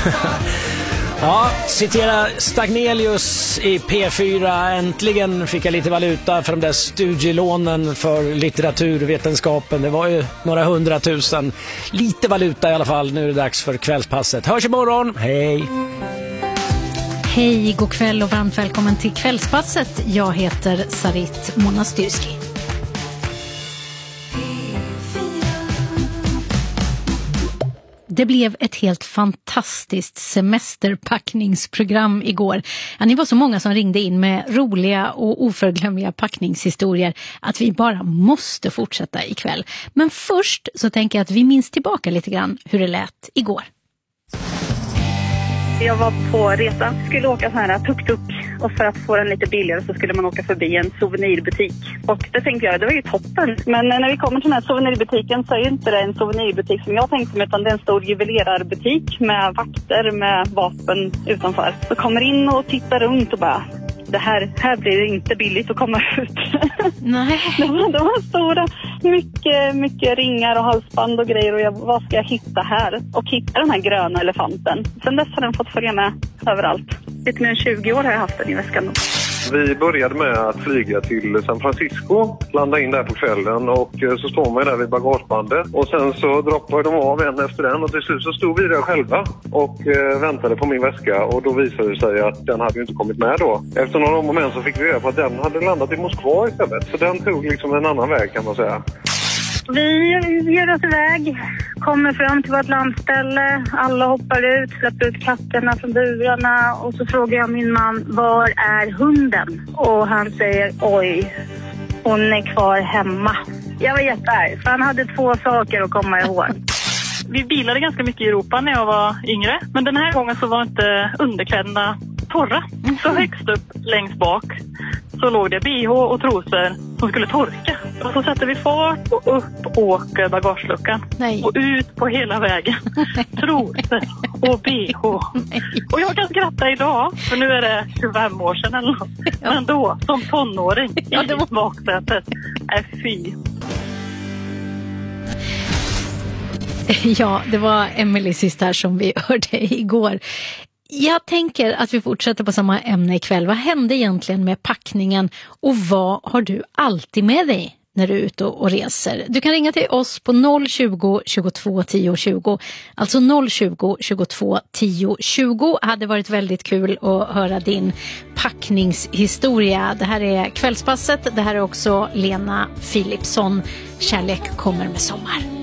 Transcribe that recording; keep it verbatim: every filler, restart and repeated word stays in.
Ja, citera Stagnelius i P fyra. Äntligen fick jag lite valuta för de där studielånen för litteraturvetenskapen. Det var ju några hundratusen. Lite valuta i alla fall. Nu är det dags för kvällspasset. Hörs imorgon. Hej! Hej, god kväll och varmt välkommen till kvällspasset. Jag heter Sarit Monastyrski. Det blev ett helt fantastiskt semesterpackningsprogram igår. Ja, ni var så många som ringde in med roliga och oförglömliga packningshistorier att vi bara måste fortsätta ikväll. Men först så tänker jag att vi minns tillbaka lite grann hur det lät igår. Jag var på resa, skulle åka så här tuk-tuk och för att få den lite billigare så skulle man åka förbi en souvenirbutik. Och det tänkte jag, det var ju toppen. Men när vi kommer till den här souvenirbutiken så är ju inte det en souvenirbutik som jag tänkte mig, utan det är en stor juvelerarbutik med vakter med vapen utanför. Så kommer in och tittar runt och bara, det här, här blir det inte billigt att komma ut. Nej. De, de var stora, mycket, mycket ringar och halsband och grejer och jag, vad ska jag hitta här? Och hitta den här gröna elefanten. Sen dess har den fått följa med överallt. Lite mer än tjugo år har jag haft den i väskan. Vi började med att flyga till San Francisco, landa in där på kvällen och så står man där vid bagagebandet. Och sen så droppade de av en efter den och till slut så stod vi där själva och eh, väntade på min väska. Och då visade det sig att den hade ju inte kommit med då. Efter några moment så fick vi reda på att den hade landat i Moskva istället. Så den tog liksom en annan väg, kan man säga. Vi ger oss iväg, kommer fram till vårt landställe, alla hoppar ut, släpper ut katterna från burarna och så frågar jag min man, var är hunden? Och han säger, oj, hon är kvar hemma. Jag var jättearg, för han hade två saker att komma ihåg. Vi bilade ganska mycket i Europa när jag var yngre, men den här gången så var inte underkläderna torra. Så högst upp längst bak så låg det B H och trosor som skulle torka. Och så sätter vi fart och upp åker bagageluckan. Nej. Och ut på hela vägen. Trosor och B H. Nej. Och jag kan skratta idag, för nu är det tjugofem år sedan eller något. Ja. Men då, som tonåring, Ja, det var... i baksätet, är fy. Ja, det var Emily sist här som vi hörde igår. Jag tänker att vi fortsätter på samma ämne ikväll. Vad hände egentligen med packningen och vad har du alltid med dig när du är ute och reser? Du kan ringa till oss på noll tjugo, tjugotvå, tio, tjugo. Alltså noll tjugo, tjugotvå, tio, tjugo. Hade varit väldigt kul att höra din packningshistoria. Det här är kvällspasset. Det här är också Lena Philipsson. Kärlek kommer med sommar.